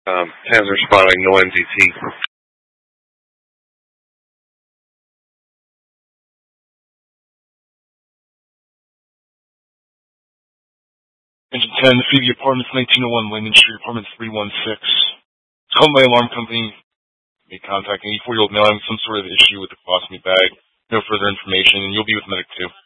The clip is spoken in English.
10's responding, no NZT. Engine 10, Phoebe Apartments, 1901 Landon Street, Apartments 316. Called my alarm company. May contact an 84-year-old male having some sort of issue with the colostomy bag. No further information, and you'll be with Medic 2.